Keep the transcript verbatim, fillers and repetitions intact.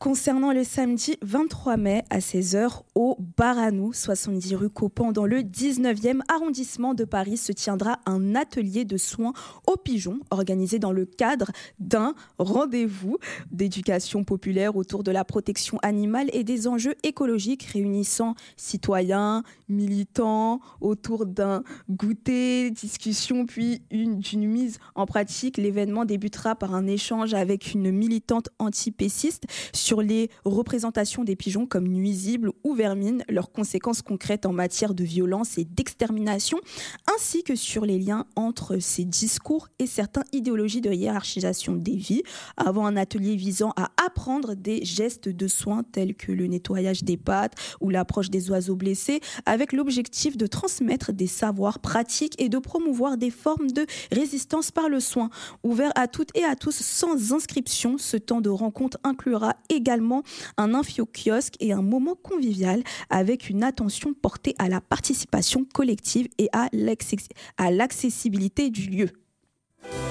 Concernant le samedi vingt-trois mai à seize heures au Baranou, soixante-dix rue Coppan, dans le dix-neuvième arrondissement de Paris, se tiendra un atelier de soins aux pigeons organisé dans le cadre d'un rendez-vous d'éducation populaire autour de la protection animale et des enjeux écologiques réunissant citoyens, militants autour d'un goûter, discussion puis une, d'une mise en pratique. L'événement débutera par un échange avec une militante antipéciste sur les représentations des pigeons comme nuisibles ou vermines, leurs conséquences concrètes en matière de violence et d'extermination, ainsi que sur les liens entre ces discours et certaines idéologies de hiérarchisation des vies, avant un atelier visant à apprendre des gestes de soins tels que le nettoyage des pattes ou l'approche des oiseaux blessés, avec l'objectif de transmettre des savoirs pratiques et de promouvoir des formes de résistance par le soin. Ouvert à toutes et à tous sans inscription, ce temps de rencontre inclura également un info-kiosque et un moment convivial avec une attention portée à la participation collective et à l'accessibilité du lieu.